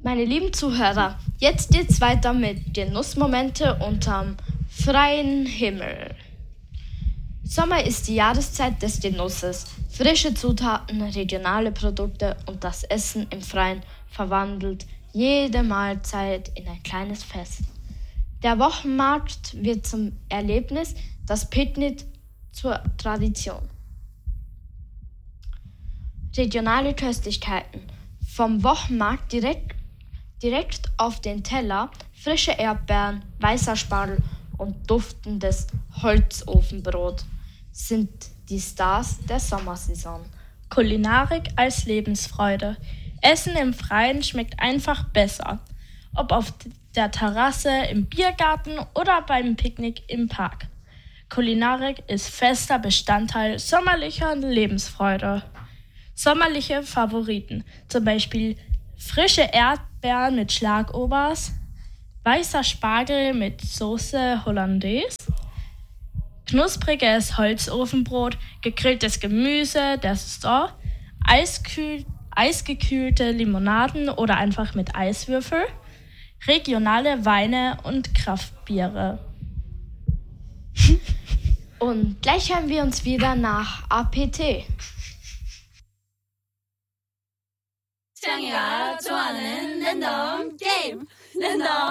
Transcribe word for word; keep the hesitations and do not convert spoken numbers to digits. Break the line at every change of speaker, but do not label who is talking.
Meine lieben Zuhörer, jetzt geht's weiter mit Genussmomente unterm freien Himmel. Sommer ist die Jahreszeit des Genusses. Frische Zutaten, regionale Produkte und das Essen im Freien verwandelt jede Mahlzeit in ein kleines Fest. Der Wochenmarkt wird zum Erlebnis, das Picknick zur Tradition. Regionale Köstlichkeiten. Vom Wochenmarkt direkt, direkt auf den Teller frische Erdbeeren, weißer Spargel und duftendes Holzofenbrot sind die Stars der Sommersaison.
Kulinarik als Lebensfreude. Essen im Freien schmeckt einfach besser. Ob auf der Terrasse, im Biergarten oder beim Picknick im Park. Kulinarik ist fester Bestandteil sommerlicher Lebensfreude. Sommerliche Favoriten, zum Beispiel frische Erdbeeren mit Schlagobers, weißer Spargel mit Sauce Hollandaise, knuspriges Holzofenbrot, gegrilltes Gemüse der Saison, Eiskühl, eisgekühlte Limonaden oder einfach mit Eiswürfel, regionale Weine und Kraftbiere.
Und gleich hören wir uns wieder nach A P T.
창이가 좋아하는 랜덤 게임 랜덤